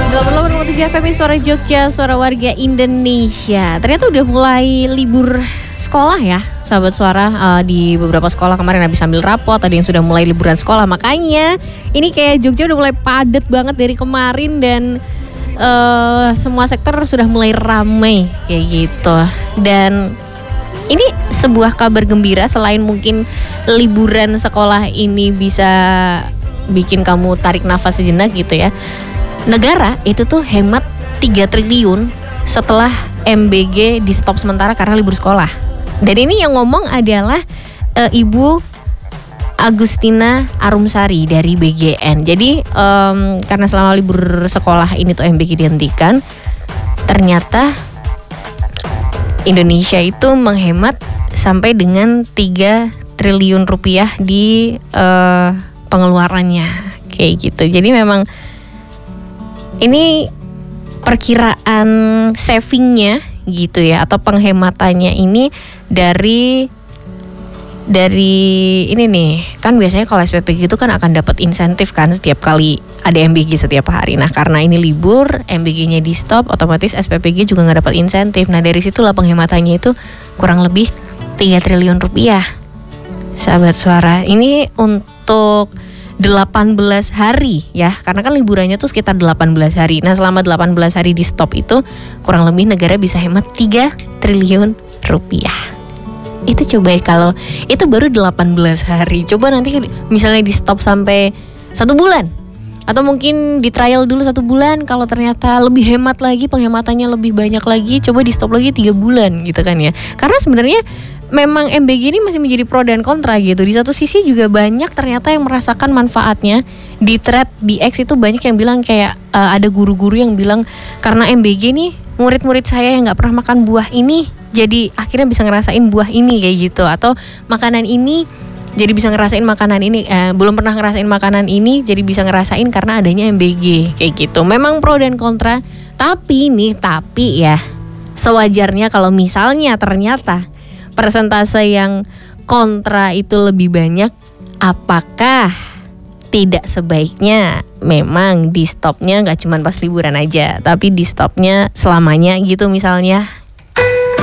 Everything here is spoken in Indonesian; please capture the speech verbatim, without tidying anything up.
delapan puluh delapan koma tujuh F M Suara Jogja, suara warga Indonesia. Ternyata udah mulai libur sekolah ya, sahabat suara. uh, Di beberapa sekolah kemarin habis ambil rapot, ada yang sudah mulai liburan sekolah. Makanya ini kayak Jogja udah mulai padat banget dari kemarin. Dan uh, semua sektor sudah mulai ramai kayak gitu. Dan ini sebuah kabar gembira, selain mungkin liburan sekolah ini bisa bikin kamu tarik nafas sejenak gitu ya. Negara itu tuh hemat tiga triliun setelah M B G di stop sementara karena libur sekolah. Dan ini yang ngomong adalah e, Ibu Agustina Arumsari dari B G N. Jadi um, karena selama libur sekolah ini tuh M B G dihentikan, ternyata Indonesia itu menghemat sampai dengan tiga triliun rupiah di uh, pengeluarannya kayak gitu. Jadi memang ini perkiraan savingnya gitu ya, atau penghematannya ini dari dari ini nih, kan biasanya kalau S P P G itu kan akan dapat insentif kan setiap kali ada M B G setiap hari. Nah karena ini libur, M B G-nya di stop, otomatis S P P G juga nggak dapat insentif. Nah dari situlah penghematannya itu kurang lebih tiga triliun rupiah, sahabat suara. Ini untuk delapan belas hari ya, karena kan liburannya tuh sekitar delapan belas hari. Nah selama delapan belas hari di stop itu kurang lebih negara bisa hemat tiga triliun rupiah. Itu coba kalau itu baru delapan belas hari. Coba nanti misalnya di stop sampai satu bulan, atau mungkin di trial dulu satu bulan. Kalau ternyata lebih hemat lagi, penghematannya lebih banyak lagi, coba di stop lagi tiga bulan gitu kan ya. Karena sebenarnya memang M B G ini masih menjadi pro dan kontra gitu. Di satu sisi juga banyak ternyata yang merasakan manfaatnya. Di thread di X itu banyak yang bilang kayak uh, ada guru-guru yang bilang karena M B G nih murid-murid saya yang nggak pernah makan buah ini jadi akhirnya bisa ngerasain buah ini kayak gitu, atau makanan ini jadi bisa ngerasain makanan ini, eh, belum pernah ngerasain makanan ini jadi bisa ngerasain karena adanya M B G kayak gitu. Memang pro dan kontra, tapi nih tapi ya sewajarnya kalau misalnya ternyata persentase yang kontra itu lebih banyak, apakah tidak sebaiknya memang di stopnya nggak cuma pas liburan aja, tapi di stopnya selamanya gitu misalnya.